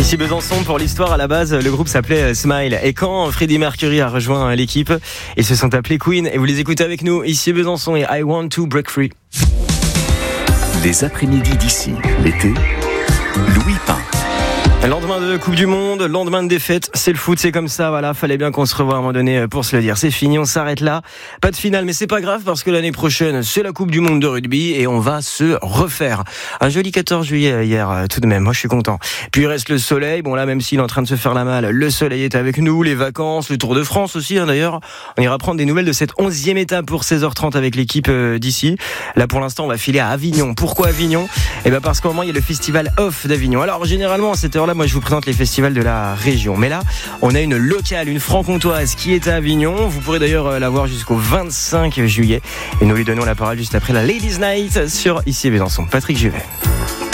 Ici Besançon, pour l'histoire, à la base, le groupe s'appelait Smile. Et quand Freddie Mercury a rejoint l'équipe, ils se sont appelés Queen. Et vous les écoutez avec nous, ici Besançon et I Want to Break Free. Les après-midi d'ici, l'été, Louis Pain. Lendemain de Coupe du Monde, lendemain de défaite, c'est le foot, c'est comme ça, voilà, fallait bien qu'on se revoie à un moment donné pour se le dire. C'est fini, on s'arrête là. Pas de finale, mais c'est pas grave parce que l'année prochaine, c'est la Coupe du Monde de rugby et on va se refaire. Un joli 14 juillet hier, tout de même, moi je suis content. Puis il reste le soleil, bon là même s'il est en train de se faire la malle, le soleil est avec nous, les vacances, le Tour de France aussi d'ailleurs. On ira prendre des nouvelles de cette 11e étape pour 16h30 avec l'équipe d'ici. Là pour l'instant on va filer à Avignon. Pourquoi Avignon ? Eh ben parce qu'au moment il y a le festival Off d'Avignon. Alors généralement à cette heure-là, moi je vous présente les festivals de la région. Mais là, on a une locale, une franc-comtoise qui est à Avignon. Vous pourrez d'ailleurs la voir jusqu'au 25 juillet. Et nous lui donnons la parole juste après la Ladies Night sur Ici Besançon. Patrick Juvet.